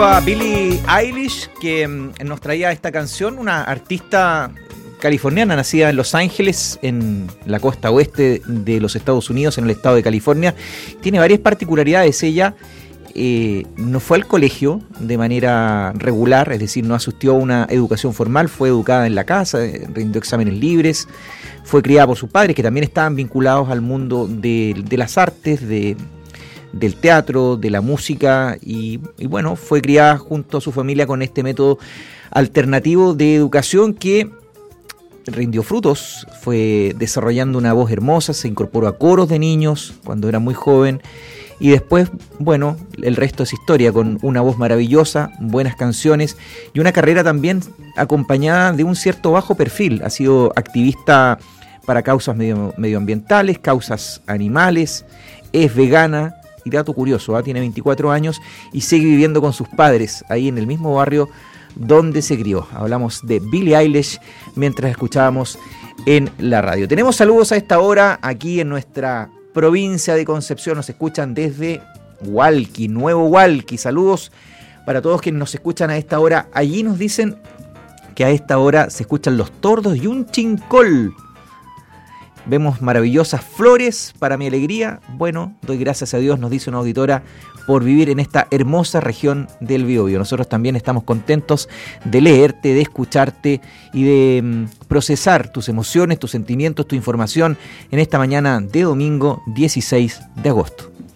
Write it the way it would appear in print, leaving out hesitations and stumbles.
A Billie Eilish, que nos traía esta canción, una artista californiana nacida en Los Ángeles, en la costa oeste de los Estados Unidos, en el estado de California. Tiene varias particularidades. Ella no fue al colegio de manera regular, es decir, no asistió a una educación formal, fue educada en la casa, rindió exámenes libres, fue criada por sus padres, que también estaban vinculados al mundo de las artes, del teatro, de la música, y bueno, fue criada junto a su familia con este método alternativo de educación que rindió frutos. Fue desarrollando una voz hermosa, se incorporó a coros de niños cuando era muy joven, y después, bueno, el resto es historia, con una voz maravillosa, buenas canciones y una carrera también acompañada de un cierto bajo perfil. Ha sido activista para causas medioambientales, causas animales, es vegana. Y dato curioso, tiene 24 años y sigue viviendo con sus padres ahí en el mismo barrio donde se crió. Hablamos de Billie Eilish mientras escuchábamos en la radio. Tenemos saludos a esta hora aquí en nuestra provincia de Concepción. Nos escuchan desde Hualqui, Nuevo Hualqui. Saludos para todos quienes nos escuchan a esta hora. Allí nos dicen que a esta hora se escuchan los tordos y un chincol. Vemos maravillosas flores para mi alegría. Bueno, doy gracias a Dios, nos dice una auditora, por vivir en esta hermosa región del Biobío. Nosotros también estamos contentos de leerte, de escucharte y de procesar tus emociones, tus sentimientos, tu información en esta mañana de domingo 16 de agosto.